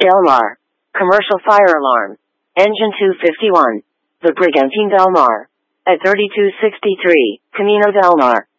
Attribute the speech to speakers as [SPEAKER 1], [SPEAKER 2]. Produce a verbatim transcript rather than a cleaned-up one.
[SPEAKER 1] Del Mar. Commercial fire alarm. Engine two fifty-one. The Brigantine Del Mar. At thirty-two sixty-three, Camino Del Mar.